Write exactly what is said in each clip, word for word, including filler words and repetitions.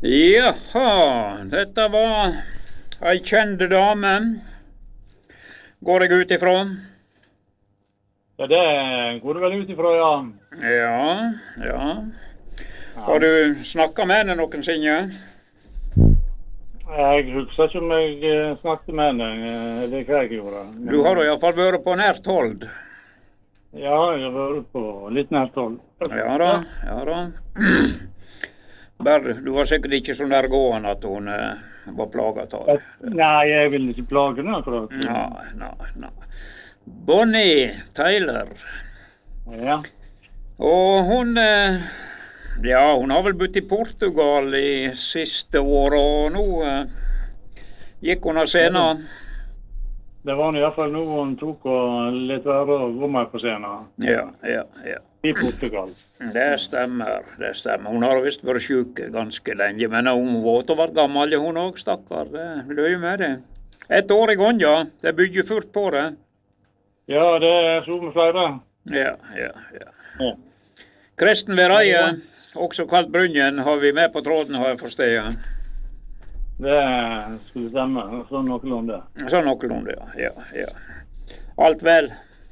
Jaha, dette var ei kjente dame. Går jeg ut ifra? Ja, det går du vel ut ifra, ja. Ja, ja. Har du snakket med henne noensinne? Jeg husker ikke om jeg eh, snakket med henne, eh, det er hva jeg gjorde. Men, Du har i hvert fall vært på nært hold. Ja, jeg har vært på litt nært hold. Ja da, ja da. Bare, du var sikkert ikke så nærgående at hun eh, var plaget av det. Nei, jeg vil ikke plage henne akkurat. Nei, nei, nei. Bonnie Tyler. Ja. Og hun, eh, ja, hun har vel bodd i Portugal i siste år, og nå eh, gikk hun av scenen. Det var i hvert fall noe hun tok og litt være og gå med på scenen. Ja, ja, ja. I Portugal. Det stemmer, det stemmer. Hun har visst vært syk ganske lenge, men hun var til å være gammel, hun også, stakkar. Det løy med det. Et år i gang, ja. Det bygger fort på det. Ja, det er så med flere. Ja, ja, ja. Ja. Kristen Vereie, også kalt Brynjen, har vi med på tråden, har jeg forstått. Det skulle stemme, sånn noenlunde. Sånn noenlunde, ja. ja, ja. Alt vel?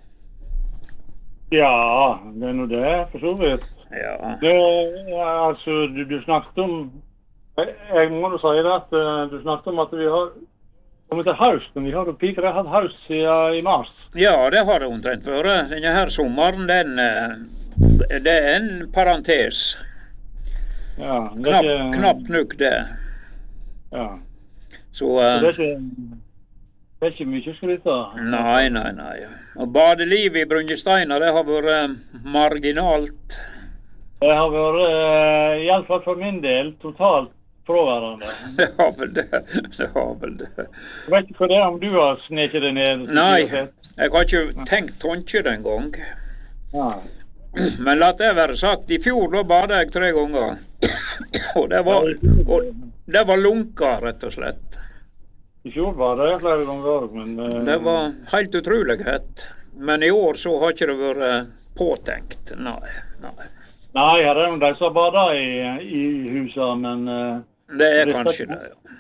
Ja, det er nå det, for så vidt. Ja. Det, ja, altså, du, du snakket om, jeg, jeg må jo si det at uh, du snakket om at vi har kommet til høsten. Vi har jo pikere hatt høst siden i mars. Ja, det har det omtrent vært. Denne her sommeren, den, uh, det er en parentes. Ja, det Knapp, er ikke, knapt nok det. Ja. Så, uh, Så det er ikke... Det er ikke mye skritt da. Nei, nei, nei. Og badelivet i Brynjesteina, det har vært eh, marginalt. Det har vært, eh, i alle fall for min del, totalt fraværende. Det har vel det. Det har vel det. Jeg vet ikke for det om du har sneket det ned. Nei, jeg har ikke tenkt tonke den gang. Nei. Men la det være sagt, i fjor da badet jeg tre ganger. Og det var, og det var lunka, rett og slett. I fjor var det flere ganger også, men... Uh, det var helt utrolig hett. Men i år så har ikke det vært uh, påtenkt. Nei, nei. Nei, her er de som bader i, i huset, men... Uh, det er kanskje det, ja.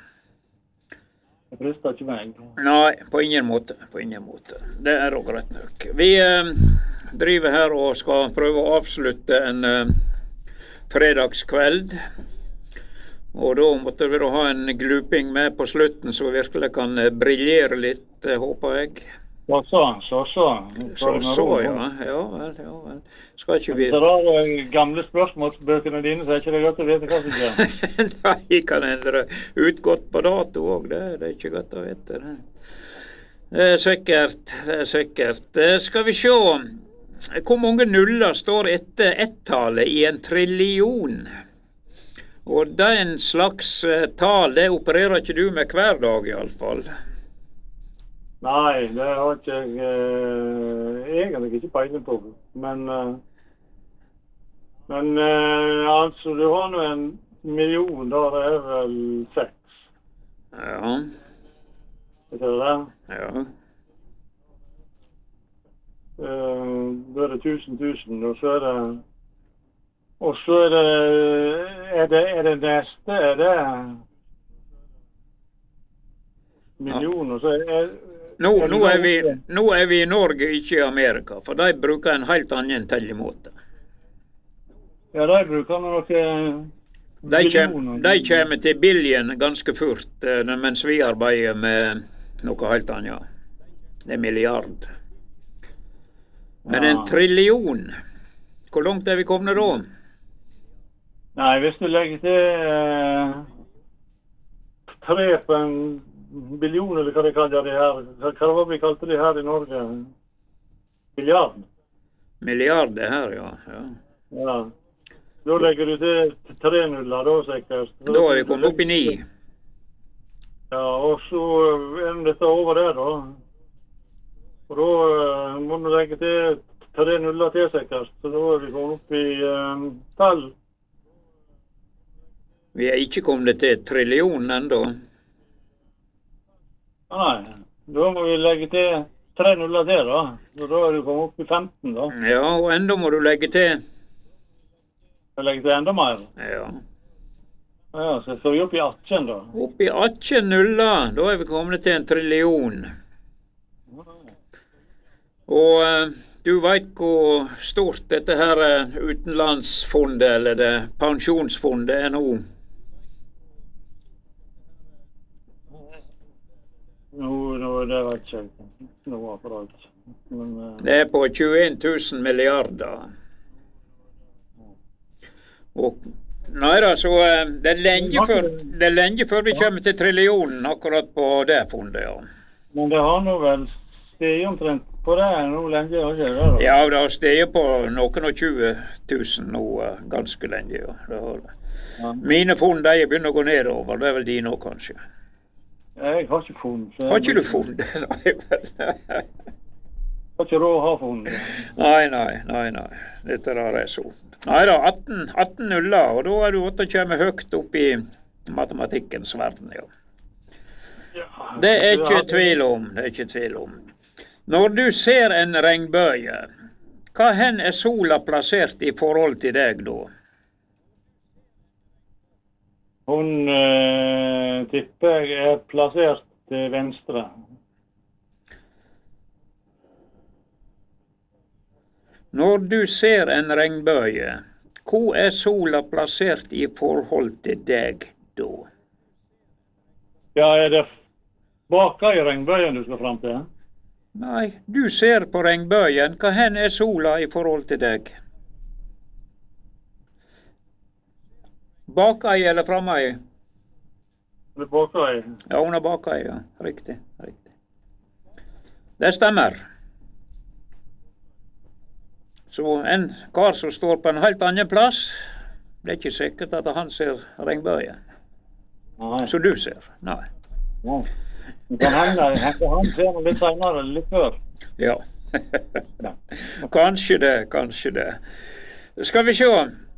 Det frister ikke meg. Nei, på ingen måte. På ingen måte. Det er også rett nok. Vi uh, driver her og skal prøve å avslutte en uh, fredagskveld. Og da måtte vi da ha en gluping med på slutten, så vi virkelig kan briljere litt, håper jeg. Så så, så så. Så så, ja. Ja vel, ja vel. Skal ikke vi... Det er gamle spørsmålsbøkene dine, så er ikke det godt å vite hva som skjer. Nei, kan endre utgått på dato også, det, det er ikke godt å vite. Det, det er sikkert, det er sikkert. Skal vi se, hvor mange nuller står etter ett-tallet i en trillion? Og den slags uh, tal, det opererer ikke du med hver dag i alle fall. Nei, det har ikke jeg uh, egentlig ikke peiling på. Men, uh, men uh, altså, du har nå en million, da det er vel seks. Ja. Ikke det? Ja. Uh, da er det tusen tusen, og så er det... Og så er det, er det, er det neste, er det millioner, så er, er nå, nå, er vi, nå er vi i Norge, ikke i Amerika, for de bruker en helt annen tellemåte. Ja, de bruker noe de kommer, de kommer til billion ganske fort, mens vi arbeider med noe helt annet. Det er milliard. Men en trillion, hvor langt er vi kommet da? Nei, hvis du legger til eh, tre på en billion, eller hva de kaller det her, hva var vi kalte det her i Norge? Milliard. Milliard det her, ja. ja. Ja. Da legger du til tre nuller, da sikkert. Da, da er vi kommet opp i ni. Ja, og så er dette over der, da. Og da uh, må du legge til tre nuller til sikkert, så da er vi kommet opp i uh, tall. Vi er ikke kommet til trillionen enda. Nei, da må vi legge til tre nuller til da. Og da er du kommet opp i femten da. Ja, og enda må du legge til. Jeg legger til enda mer. Ja. Ja, så står vi opp i atten da. Opp i atten nuller, da er vi kommet til en trillion. Og eh, du vet hvor stort dette her eh, utenlandsfondet, eller det pensjonsfondet, er nå? Nå, nå det vet jeg ikke. Nå akkurat. Men, eh, Det er på tjueen tusen milliarder. Og nei da, så eh, det er lenge før, det er lenge før vi kommer til trillionen akkurat på det fondet, ja. men det har nå vel steget omtrent på det nå lenge, har ikke det da? Ja, det har steget på noen og tjue tusen nå eh, ganske lenge, ja. Det har det. Ja. Mine fond, de begynner å gå nedover, det er vel dine også, kanskje. Jeg har ikke funnet. så jeg Har ikke du blir- fond? Nei, vel. Har ikke råd å ha funnet. Nei, nei, nei, nei. Dette der er så. Nei da, atten, atten nuller, og da er du åtte kommer høyt opp i matematikkens verden, ja. Ja. Det er ikke tvil om, det er ikke tvil om. Når du ser en regnbøye, hva hen er sola plassert i forhold til deg da? Hun eh, tipper jeg er plassert til venstre. Når du ser en regnbøye, hvor er sola plassert i forhold til deg da? Ja, er det bak i regnbøyen du skal frem til? Nei, du ser på regnbøyen, hva hen er sola i forhold til deg? Bakei eller framei? Det er bak i. Ja, hun er bakei, ja. Riktig, riktig. Det stemmer. Så en kar som står på en helt annen plass, det er ikke sikkert at han ser regnbøyen. Nei. Så du ser. Nei. Ja. Det kan hende han, han ser den litt senere, litt før. Ja. Ja. Kanskje det, kanskje det. Skal vi se.